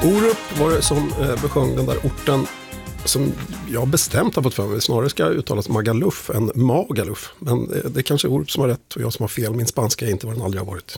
Orup var det som besjöng den där orten som jag bestämt har fått för mig. Snarare ska uttalas Magaluf än Magaluf. Men det är kanske Orup som har rätt och jag som har fel. Min spanska är inte vad den aldrig har varit.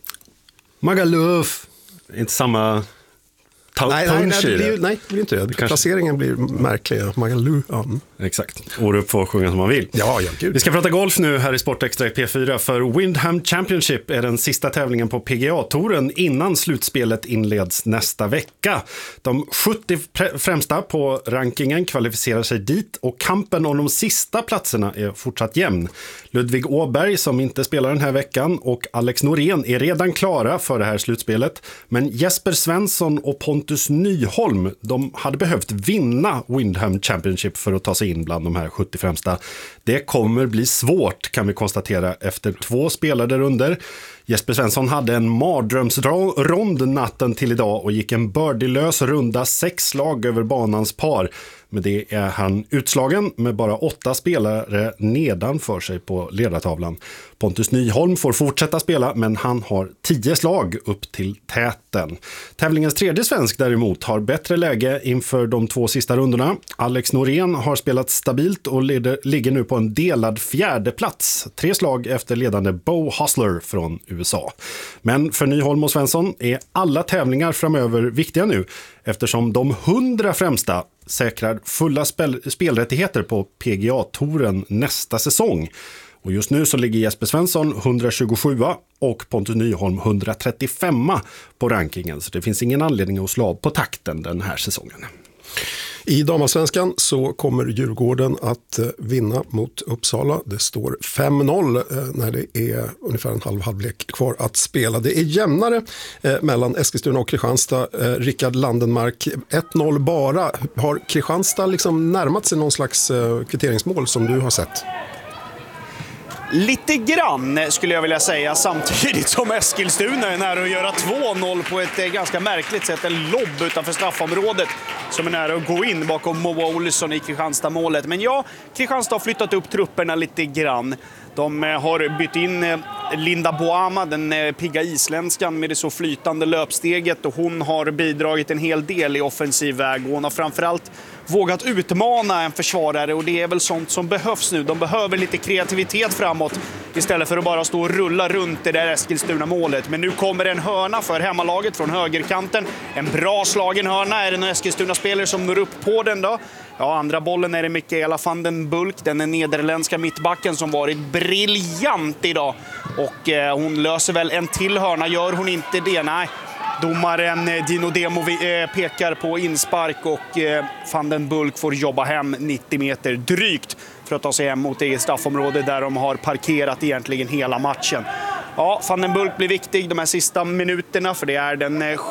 Magaluf! Inte samma nej, det blir inte det. Placeringen blir märklig. Magaluf. Exakt. Orup får sjunga som man vill. Ja, gud. Vi ska prata golf nu här i Sportextra P4 för Windham Championship är den sista tävlingen på PGA-touren innan slutspelet inleds nästa vecka. De 70 främsta på rankingen kvalificerar sig dit och kampen om de sista platserna är fortsatt jämn. Ludvig Åberg som inte spelar den här veckan och Alex Norén är redan klara för det här slutspelet. Men Jesper Svensson och Pontus Nyholm, de hade behövt vinna Windham Championship för att ta sig in bland de här 70 främsta. Det kommer bli svårt kan vi konstatera efter 2 spelade runder. Jesper Svensson hade en mardrömsrond natten till idag och gick en birdielös runda 6 slag över banans par. Men det är han utslagen med bara 8 spelare nedanför sig på ledartavlan. Pontus Nyholm får fortsätta spela men han har 10 slag upp till täten. Tävlingens tredje svensk däremot har bättre läge inför de 2 sista rundorna. Alex Norén har spelat stabilt och ligger nu på en delad 4:e plats. 3 slag efter ledande Bo Hostler från USA. Men för Nyholm och Svensson är alla tävlingar framöver viktiga nu eftersom de 100 främsta säkrar fulla spelrättigheter på PGA-touren nästa säsong. Och just nu så ligger Jesper Svensson 127 och Pontus Nyholm 135 på rankingen. Så det finns ingen anledning att slå av på takten den här säsongen. I damallsvenskan så kommer Djurgården att vinna mot Uppsala. Det står 5-0 när det är ungefär en halvlek kvar att spela. Det är jämnare mellan Eskilstuna och Kristianstad. Rickard Landenmark, 1-0 bara. Har Kristianstad liksom närmat sig någon slags kvitteringsmål som du har sett? Lite grann skulle jag vilja säga, samtidigt som Eskilstuna är nära att göra 2-0 på ett ganska märkligt sätt. En lobb utanför straffområdet som är nära att gå in bakom Moa Olsson i Kristianstad-målet. Men ja, Kristianstad har flyttat upp trupperna lite grann. De har bytt in Linda Boama, den pigga isländskan med det så flytande löpsteget, och hon har bidragit en hel del i offensiv väg. Hon har framförallt vågat utmana en försvarare och det är väl sånt som behövs nu. De behöver lite kreativitet framåt istället för att bara stå och rulla runt det där Eskilstuna-målet. Men nu kommer en hörna för hemmalaget från högerkanten. En bra slagen hörna. Är det en Eskilstuna-spelare som når upp på den då? Ja, andra bollen är det Mikaela van den Bulk, den nederländska mittbacken som varit briljant idag. Och hon löser väl en till hörna, gör hon inte det? Nej. Domaren Dino Demo pekar på inspark och van den Bulk får jobba hem 90 meter drygt för att ta sig hem mot det straffområde där de har parkerat egentligen hela matchen. Ja, van den Bulk blir viktig de här sista minuterna för det är den